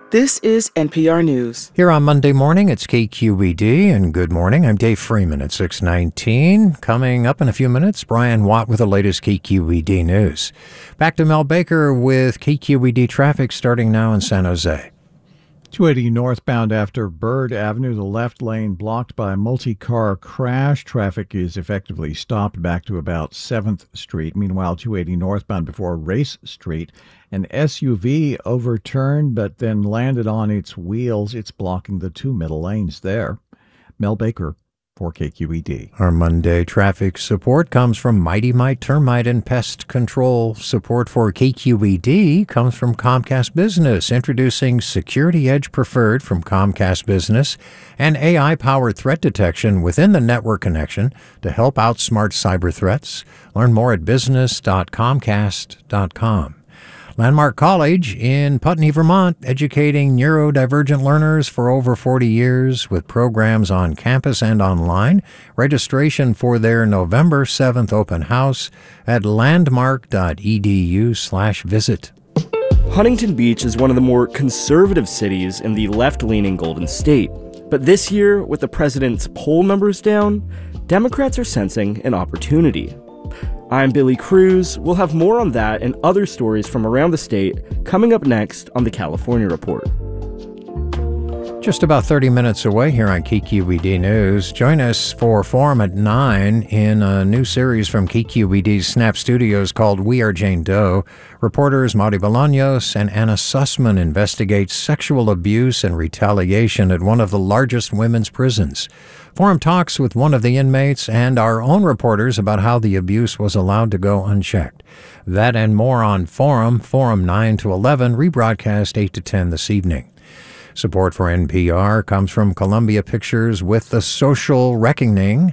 This is NPR News. Here on Monday morning, it's KQED, and good morning. I'm Dave Freeman at 6:19. Coming up in a few minutes, Brian Watt with the latest KQED news. Back to Mel Baker with KQED traffic starting now in San Jose. 280 northbound after Bird Avenue, the left lane blocked by a multi-car crash. Traffic is effectively stopped back to about 7th Street. Meanwhile, 280 northbound before Race Street, an SUV overturned but then landed on its wheels. It's blocking the two middle lanes there. Mel Baker for KQED. Our Monday traffic support comes from Mighty Mite Termite and Pest Control. Support for KQED comes from Comcast Business, introducing Security Edge Preferred from Comcast Business and AI-powered threat detection within the network connection to help outsmart cyber threats. Learn more at business.comcast.com. Landmark College in Putney, Vermont, educating neurodivergent learners for over 40 years with programs on campus and online. Registration for their November 7th open house at landmark.edu/visit. Huntington Beach is one of the more conservative cities in the left-leaning Golden State. But this year, with the president's poll numbers down, Democrats are sensing an opportunity. I'm Billy Cruz. We'll have more on that and other stories from around the state coming up next on the California Report. Just about 30 minutes away here on KQED News. Join us for Forum at 9 in a new series from KQED's Snap Studios called We Are Jane Doe. Reporters Marty Bolaños and Anna Sussman investigate sexual abuse and retaliation at one of the largest women's prisons. Forum talks with one of the inmates and our own reporters about how the abuse was allowed to go unchecked. That and more on Forum 9 to 11, rebroadcast 8 to 10 this evening. Support for NPR comes from Columbia Pictures with The Social Reckoning.